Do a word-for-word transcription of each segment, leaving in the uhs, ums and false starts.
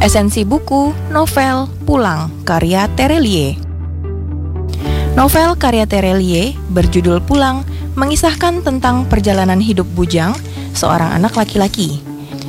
Esensi buku, novel, Pulang, karya Terelie. Novel karya Terelie berjudul Pulang mengisahkan tentang perjalanan hidup Bujang, seorang anak laki-laki.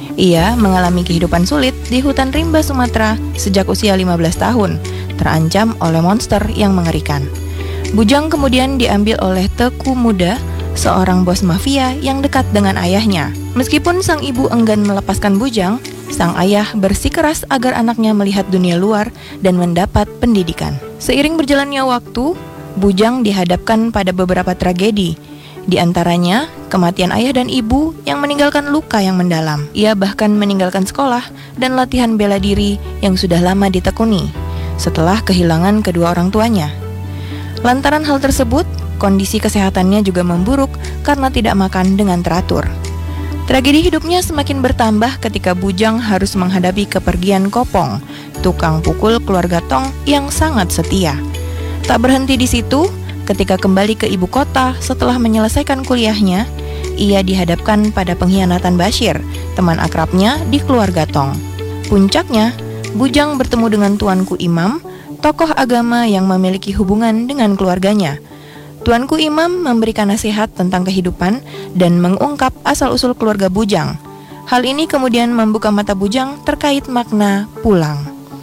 Ia mengalami kehidupan sulit di hutan rimba Sumatera sejak usia lima belas tahun, terancam oleh monster yang mengerikan. Bujang kemudian diambil oleh Teku Muda, seorang bos mafia yang dekat dengan ayahnya. Meskipun sang ibu enggan melepaskan Bujang, sang ayah bersikeras agar anaknya melihat dunia luar dan mendapat pendidikan. Seiring berjalannya waktu, Bujang dihadapkan pada beberapa tragedi. Di antaranya, kematian ayah dan ibu yang meninggalkan luka yang mendalam. Ia bahkan meninggalkan sekolah dan latihan bela diri yang sudah lama ditekuni setelah kehilangan kedua orang tuanya. Lantaran hal tersebut, kondisi kesehatannya juga memburuk karena tidak makan dengan teratur. Tragedi hidupnya semakin bertambah ketika Bujang harus menghadapi kepergian Kopong, tukang pukul keluarga Tong yang sangat setia. Tak berhenti di situ, ketika kembali ke ibu kota setelah menyelesaikan kuliahnya, ia dihadapkan pada pengkhianatan Bashir, teman akrabnya di keluarga Tong. Puncaknya, Bujang bertemu dengan Tuanku Imam, tokoh agama yang memiliki hubungan dengan keluarganya. Tuanku Imam memberikan nasihat tentang kehidupan dan mengungkap asal-usul keluarga Bujang. Hal ini kemudian membuka mata Bujang terkait makna pulang.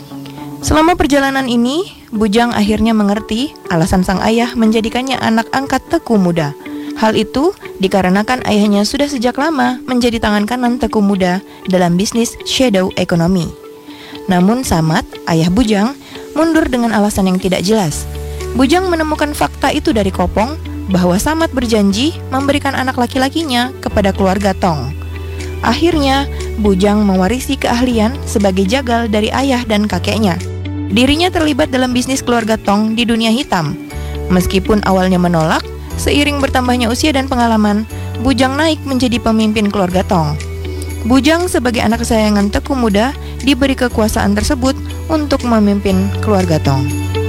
Selama perjalanan ini, Bujang akhirnya mengerti alasan sang ayah menjadikannya anak angkat Teku Muda. Hal itu dikarenakan ayahnya sudah sejak lama menjadi tangan kanan Teku Muda dalam bisnis shadow economy. Namun Samad, ayah Bujang, mundur dengan alasan yang tidak jelas. Bujang menemukan fakta itu dari Kopong bahwa Samad berjanji memberikan anak laki-lakinya kepada keluarga Tong. Akhirnya, Bujang mewarisi keahlian sebagai jagal dari ayah dan kakeknya. Dirinya terlibat dalam bisnis keluarga Tong di dunia hitam. Meskipun awalnya menolak, seiring bertambahnya usia dan pengalaman, Bujang naik menjadi pemimpin keluarga Tong. Bujang sebagai anak kesayangan Teku Muda diberi kekuasaan tersebut untuk memimpin keluarga Tong.